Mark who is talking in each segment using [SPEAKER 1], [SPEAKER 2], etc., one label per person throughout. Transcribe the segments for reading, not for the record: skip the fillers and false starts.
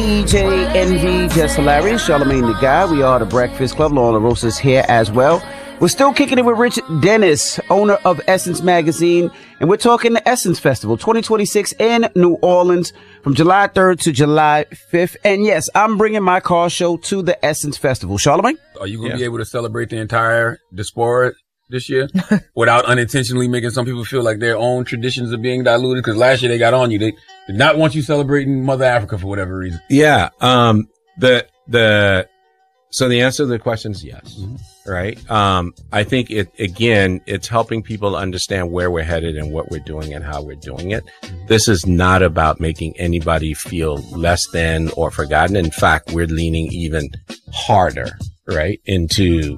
[SPEAKER 1] DJ Envy, Just Hilarious, Charlamagne the Guy. We are the Breakfast Club. Law LaRosa is here as well. We're still kicking it with Rich Dennis, owner of Essence Magazine, and we're talking the Essence Festival 2026 in New Orleans from July 3rd to July 5th. And yes, I'm bringing my car show to the Essence Festival. Charlamagne?
[SPEAKER 2] Are you going to be able to celebrate the entire diaspora this year without unintentionally making some people feel like their own traditions are being diluted? Because last year they got on you. They did not want you celebrating Mother Africa for whatever reason.
[SPEAKER 3] Yeah. So the answer to the question is yes. Mm-hmm. Right. I think it's helping people understand where we're headed and what we're doing and how we're doing it. Mm-hmm. This is not about making anybody feel less than or forgotten. In fact, we're leaning even harder, right, into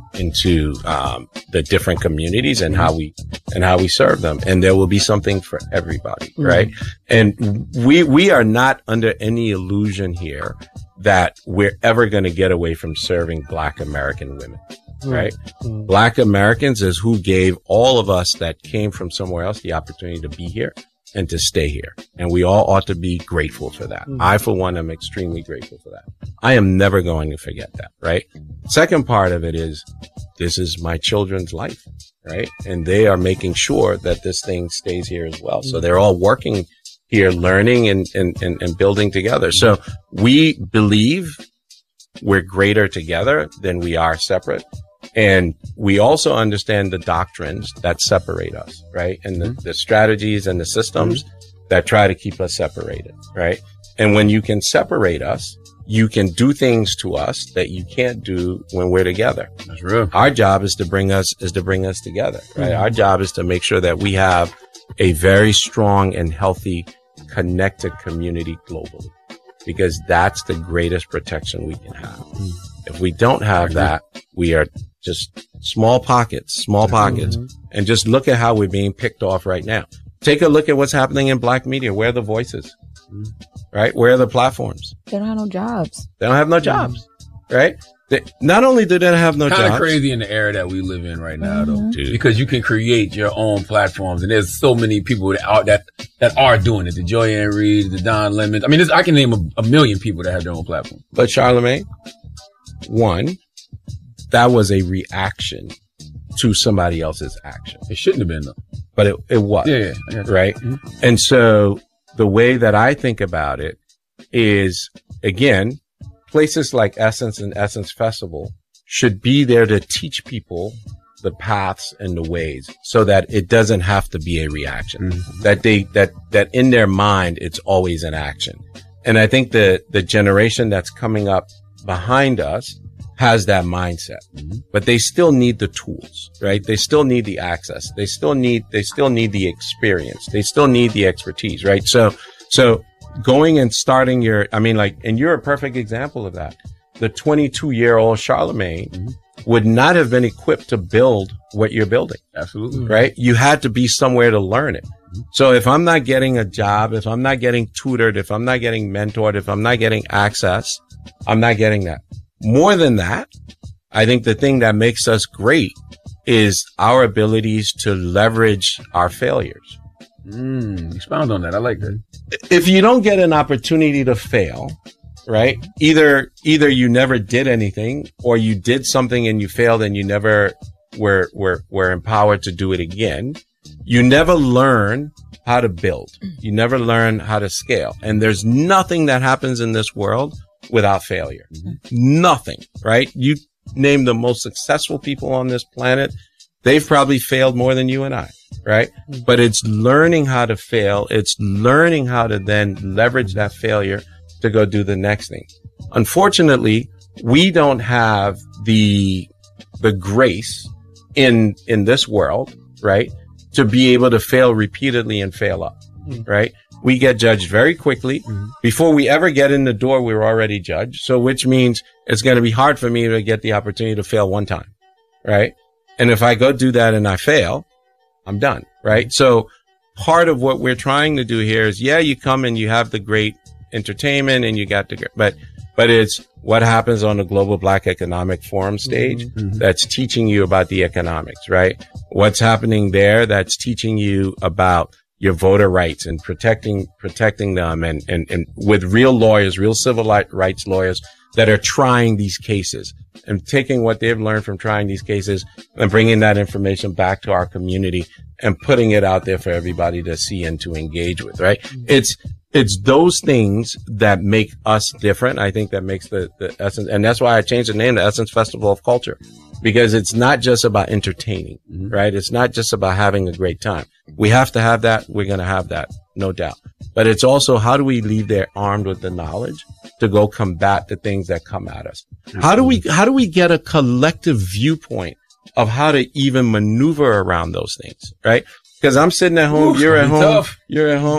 [SPEAKER 3] the different communities and how we serve them. And there will be something for everybody, mm-hmm. right? And we are not under any illusion here that we're ever going to get away from serving Black American women, right? Mm-hmm. Black Americans is who gave all of us that came from somewhere else the opportunity to be here and to stay here. And we all ought to be grateful for that. Mm-hmm. I, for one, am extremely grateful for that. I am never going to forget that, right? Second part of it is, this is my children's life, right? And they are making sure that this thing stays here as well. Mm-hmm. So they're all working here, learning and building together. So we believe we're greater together than we are separate. And we also understand the doctrines that separate us, right? And the strategies and the systems that try to keep us separated, right? And when you can separate us, you can do things to us that you can't do when we're together.
[SPEAKER 2] That's real.
[SPEAKER 3] Our job is to bring us together, right? Our job is to make sure that we have a very strong and healthy, connected community globally, because that's the greatest protection we can have. If we don't have that, we are just small pockets, and just look at how we're being picked off right now. Take a look at what's happening in Black media. Where are the voices, right? Where are the platforms?
[SPEAKER 4] They don't have no jobs.
[SPEAKER 3] They don't have no jobs, right? Not only do they have no jobs.
[SPEAKER 2] Kind of crazy in the era that we live in right now, though, because you can create your own platforms, and there's so many people that are doing it. The Joy Ann Reid, the Don Lemons. I mean, I can name a million people that have their own platform.
[SPEAKER 3] But Charlamagne, one, that was a reaction to somebody else's action.
[SPEAKER 2] It shouldn't have been, though.
[SPEAKER 3] But it was.
[SPEAKER 2] Yeah.
[SPEAKER 3] Right? Mm-hmm. And so the way that I think about it is, again, places like Essence and Essence Festival should be there to teach people the paths and the ways so that it doesn't have to be a reaction, that in their mind, it's always an action. And I think the generation that's coming up behind us has that mindset, but they still need the tools, right? They still need the access. They still need the experience. They still need the expertise, right? So going and starting and you're a perfect example of that. The 22-year-old Charlamagne would not have been equipped to build what you're building.
[SPEAKER 2] Absolutely.
[SPEAKER 3] Right? You had to be somewhere to learn it. So if I'm not getting a job, if I'm not getting tutored, if I'm not getting mentored, if I'm not getting access, I'm not getting that. More than that, I think the thing that makes us great is our abilities to leverage our failures.
[SPEAKER 2] Expound on that. I like that.
[SPEAKER 3] If you don't get an opportunity to fail, right? Either you never did anything, or you did something and you failed and you never were empowered to do it again. You never learn how to build. You never learn how to scale. And there's nothing that happens in this world without failure. Nothing, right? You name the most successful people on this planet, they've probably failed more than you and I, right? But it's learning how to fail. It's learning how to then leverage that failure to go do the next thing. Unfortunately, we don't have the grace in this world, right, to be able to fail repeatedly and fail up, right? We get judged very quickly. Before we ever get in the door, we're already judged. So which means it's going to be hard for me to get the opportunity to fail one time, right? And if I go do that and I fail, I'm done, right? So part of what we're trying to do here is, you come and you have the great entertainment and you got the, but it's what happens on the Global Black Economic Forum stage that's teaching you about the economics, right? What's happening there that's teaching you about your voter rights and protecting them and with real lawyers, real civil rights lawyers that are trying these cases and taking what they've learned from trying these cases and bringing that information back to our community and putting it out there for everybody to see and to engage with, right? It's those things that make us different. I think that makes the Essence, and that's why I changed the name to Essence Festival of Culture, because it's not just about entertaining, right? It's not just about having a great time. We have to have that. We're going to have that, no doubt. But it's also, how do we leave there armed with the knowledge to go combat the things that come at us? How do we get a collective viewpoint of how to even maneuver around those things, right? Because I'm sitting at home, you're at home,